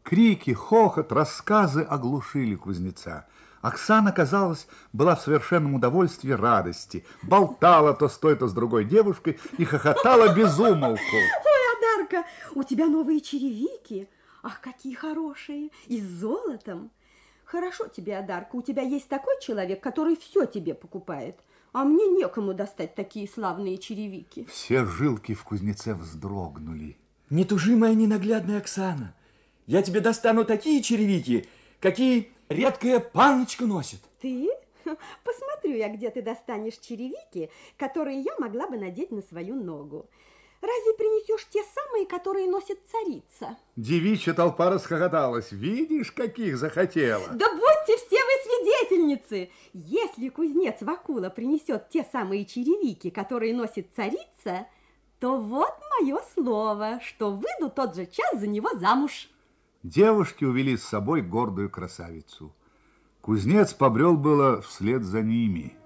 Крики, хохот, рассказы оглушили кузнеца. Оксана, казалось, была в совершенном удовольствии радости. Болтала то с той, то с другой девушкой и хохотала без умолку. Ой, Адарка, у тебя новые черевики. Ах, какие хорошие, и с золотом. Хорошо тебе, Адарка, у тебя есть такой человек, который все тебе покупает. А мне некому достать такие славные черевики. Все жилки в кузнеце вздрогнули. Не тужи, моя ненаглядная Оксана. Я тебе достану такие черевики, какие редкая панночка носит. Ты? Посмотрю я, где ты достанешь черевики, которые я могла бы надеть на свою ногу. Разве принесешь те самые, которые носит царица? Девичья толпа расхохоталась. Видишь, каких захотела? Да будьте все вы свидетельницы! Если кузнец Вакула принесет те самые черевики, которые носит царица, то вот мое слово, что выйду тот же час за него замуж. Девушки увели с собой гордую красавицу. Кузнец побрел было вслед за ними.